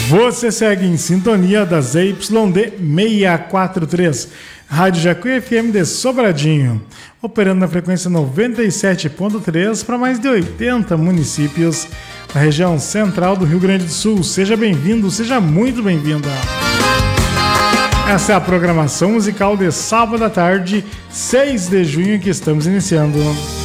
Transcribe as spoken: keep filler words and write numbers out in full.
Você segue em sintonia da Z Y D seiscentos e quarenta e três, Rádio Jacuí F M de Sobradinho, operando na frequência noventa e sete ponto três para mais de oitenta municípios da região central do Rio Grande do Sul. Seja bem-vindo, seja muito bem-vinda. Essa é a programação musical de sábado à tarde, seis de junho, que estamos iniciando.